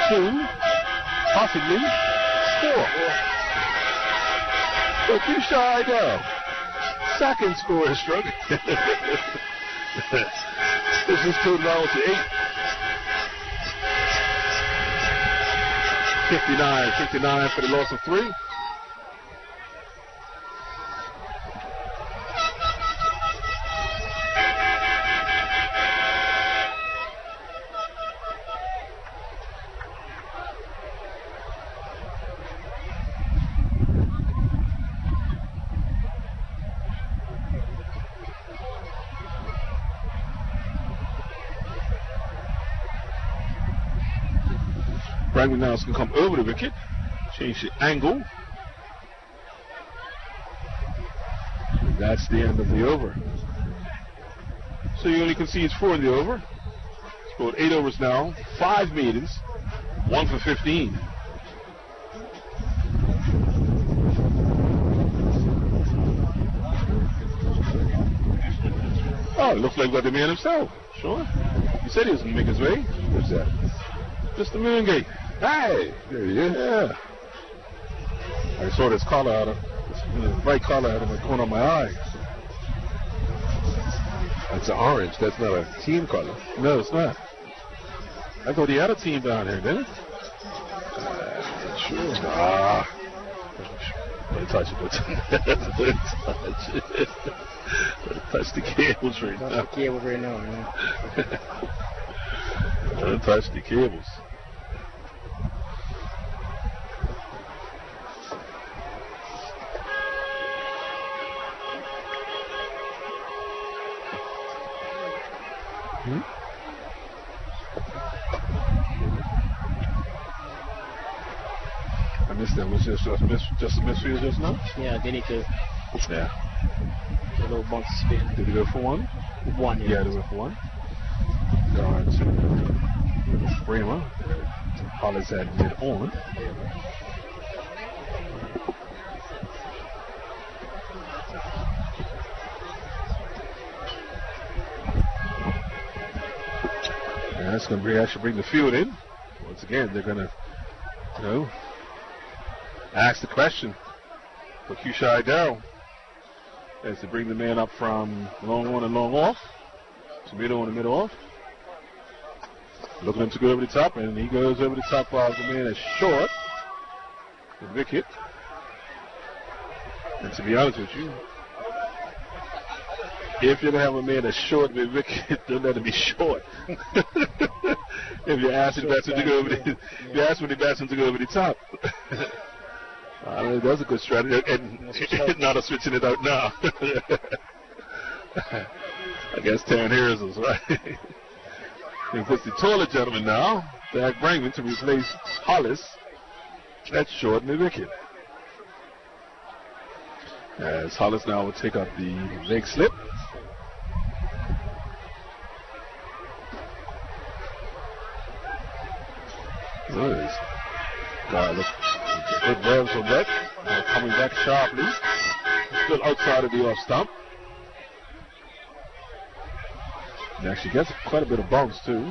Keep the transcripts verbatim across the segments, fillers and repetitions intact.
to possibly score. But Keyshawn Idell, second score stroke. This is two down to eight. fifty-nine fifty-nine for the loss of three. Bragman now is going to come over the wicket, change the angle. That's the end of the over. So you only concede four in the over. Scored eight overs now, five maidens, one for fifteen. Oh, it looks like we got the man himself. Sure. He said he was going to make his way. What's that? Mister Moongate. Hey, there he is. Yeah. I saw this collar out of this bright collar out of the corner of my eye. That's an orange. That's not a team color. No, it's not. I thought he had a team down here, didn't it? Uh, sure. Ah. Don't touch it. Don't touch it. Don't touch the cables right now. Touch the cables right now, man. Don't touch the cables. Hmm? I missed that. Was just just miss just a misfield just now? Yeah, they need to. Yeah. A little bump spin. Did he go for one? One. Yeah, yeah they went for one. Guard to Bremer. Hollis had mid on. And that's going to bring, actually bring the field in. Once again, they're going to, you know, ask the question for Keyshawn Idell as they bring the man up from long on and long off. So middle on and middle off. Looking him to go over the top, and he goes over the top while the man is short. The wicket. And to be honest with you, if you're going to have a man that's short with wicket, don't let him be short. If you're asking the batsman to go over the, you're asking the batsman to go over the top. I mean, that's a good strategy, and not a switching it out now. I guess Taryn Harris is right. He puts the taller gentleman now, Zach Brangman, to replace Hollis. That's short in the wicket. As Hollis now will take up the leg slip. Nice. God, look. Good revs on that. Now coming back sharply. Still outside of the off stump. He actually gets quite a bit of bounce too.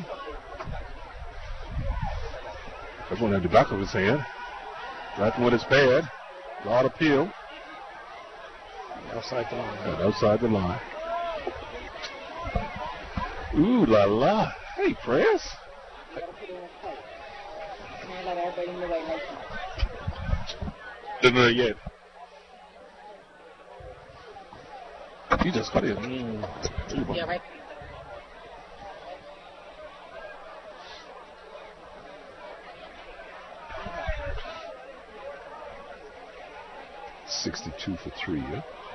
That's one at the back of his hand. That one is bad. Guard appeal. Outside the line. And outside the line. Ooh la la. Hey, Press. Didn't know yet. You just cut it. Mm. Yeah, right. sixty-two for three, yeah?